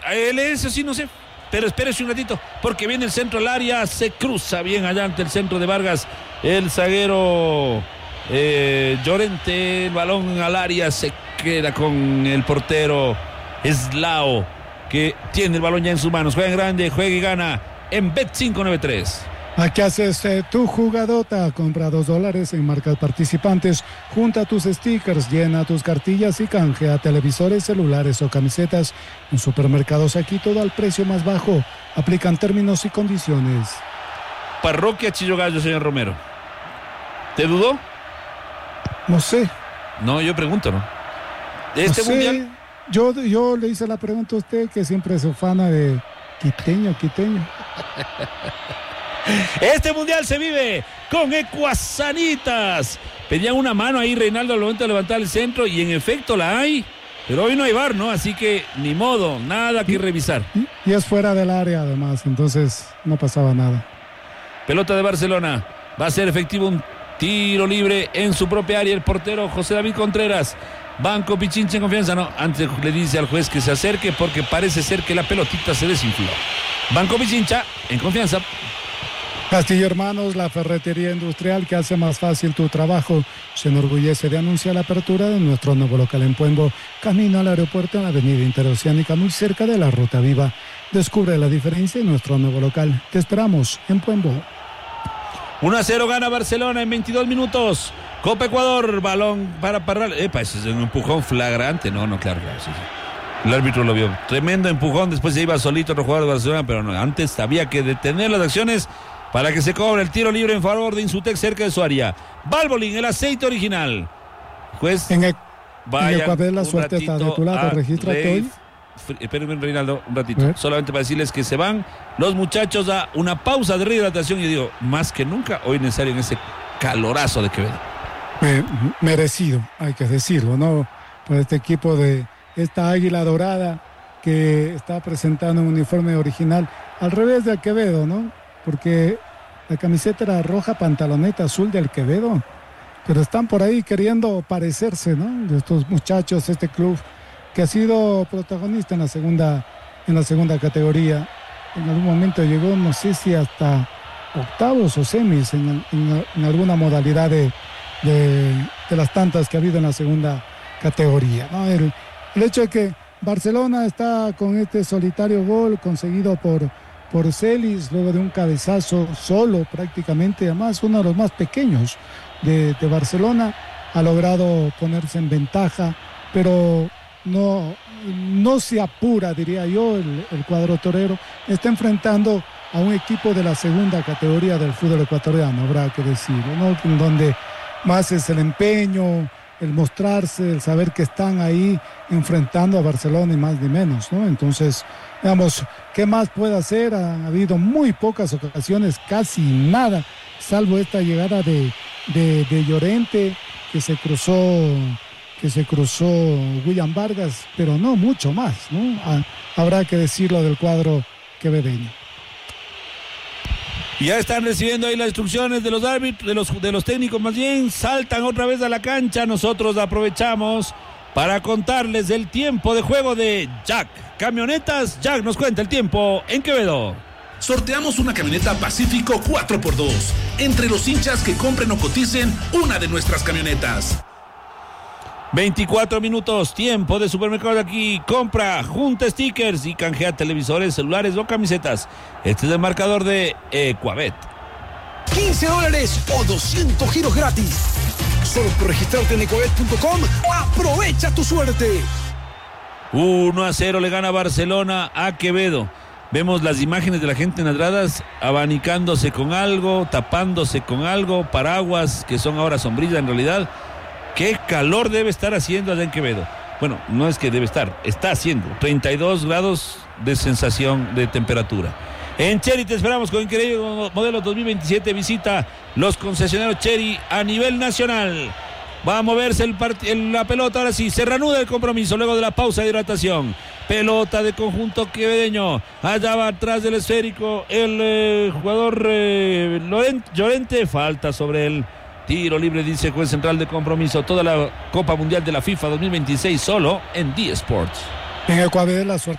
Eso sí, no sé. Pero espérese un ratito, porque viene el centro al área, se cruza bien allá ante el centro de Vargas, el zaguero Llorente, el balón al área, se queda con el portero Eslao, que tiene el balón ya en sus manos. Juega en grande, juega y gana en Bet593. Aquí haces tu jugadota, compra $2 en marcas participantes, junta tus stickers, llena tus cartillas y canjea televisores, celulares o camisetas. En supermercados aquí todo al precio más bajo, aplican términos y condiciones. Parroquia Chillo Gallo, señor Romero. ¿Te dudó? No sé. No, yo pregunto, ¿no? Este mundial. Yo le hice la pregunta a usted, que siempre se ufana de quiteño. Este mundial se vive con Ecuasanitas. Pedían una mano ahí Reinaldo al momento de levantar el centro y en efecto la hay, pero hoy no hay VAR, ¿no? Así que ni modo, nada que revisar. Y es fuera del área además, entonces no pasaba nada. Pelota de Barcelona, va a ser efectivo un tiro libre en su propia área el portero José David Contreras. Banco Pichincha en confianza, no, antes le dice al juez que se acerque porque parece ser que la pelotita se desinfló. Banco Pichincha en confianza. Castillo Hermanos, la ferretería industrial que hace más fácil tu trabajo, se enorgullece de anunciar la apertura de nuestro nuevo local en Puembo, camino al aeropuerto en la avenida Interoceánica, muy cerca de la Ruta Viva. Descubre la diferencia en nuestro nuevo local. Te esperamos en Puembo. 1-0 gana Barcelona en 22 minutos. Copa Ecuador, balón para Parral. Ese es un empujón flagrante. No, claro, sí. El árbitro lo vio. Tremendo empujón, después se iba solito otro jugador de Barcelona, pero no, antes había que detener las acciones para que se cobre el tiro libre en favor de Insutec cerca de su área. Valvoline, el aceite original. Juez, en Ecuador la suerte está de tu lado, regístrate hoy. Espérenme, Reinaldo, un ratito. Solamente para decirles que se van los muchachos a una pausa de rehidratación. Y digo, más que nunca, hoy necesario en ese calorazo de Quevedo. Merecido, hay que decirlo, ¿no? Por este equipo de esta águila dorada que está presentando un uniforme original al revés del Quevedo, ¿no? Porque la camiseta era roja, pantaloneta azul del Quevedo, pero están por ahí queriendo parecerse, ¿no? De estos muchachos, este club que ha sido protagonista en la segunda categoría. En algún momento llegó, no sé si hasta octavos o semis en alguna modalidad de las tantas que ha habido en la segunda categoría, ¿no? El hecho de que Barcelona está con este solitario gol conseguido por Celis, luego de un cabezazo solo prácticamente, además uno de los más pequeños de Barcelona, ha logrado ponerse en ventaja, pero no se apura, diría yo, el cuadro torero. Está enfrentando a un equipo de la segunda categoría del fútbol ecuatoriano, habrá que decirlo, ¿no? En donde más es el empeño, el mostrarse, el saber que están ahí enfrentando a Barcelona y más ni menos, ¿no? Entonces, veamos, ¿qué más puede hacer? Ha habido muy pocas ocasiones, casi nada, salvo esta llegada de Llorente, que se cruzó William Vargas, pero no mucho más, ¿no? Habrá que decirlo del cuadro quevedeño. Ya están recibiendo ahí las instrucciones de los árbitros, de los técnicos más bien, saltan otra vez a la cancha. Nosotros aprovechamos para contarles el tiempo de juego de Jack Camionetas. Jack nos cuenta el tiempo en Quevedo. Sorteamos una camioneta Pacífico 4x2 entre los hinchas que compren o coticen una de nuestras camionetas. 24 minutos, tiempo de supermercado de aquí. Compra, junta stickers y canjea televisores, celulares o camisetas. Este es el marcador de Ecuabet. $15 o 200 giros gratis. Solo por registrarte en ecuabet.com. ¡Aprovecha tu suerte! 1-0 le gana Barcelona a Quevedo. Vemos las imágenes de la gente en las gradas abanicándose con algo, tapándose con algo, paraguas que son ahora sombrilla en realidad. Qué calor debe estar haciendo allá en Quevedo. Bueno, no es que debe estar, está haciendo 32 grados de sensación de temperatura. En Chery te esperamos con increíble modelo 2027. Visita los concesionarios Chery a nivel nacional. Va a moverse la pelota, ahora sí, se reanuda el compromiso luego de la pausa de hidratación. Pelota de conjunto quevedeño, allá va atrás del esférico el jugador Llorente, falta sobre él. Tiro libre, dice el juez central de compromiso. Toda la Copa Mundial de la FIFA 2026 solo en D-Sports. En Ecuador la suerte